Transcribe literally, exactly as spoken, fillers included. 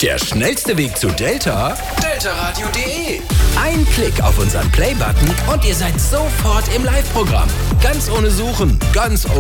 Der schnellste Weg zu Delta? delta radio punkt de. Ein Klick auf unseren Play-Button und ihr seid sofort im Live-Programm. Ganz ohne Suchen, ganz ohne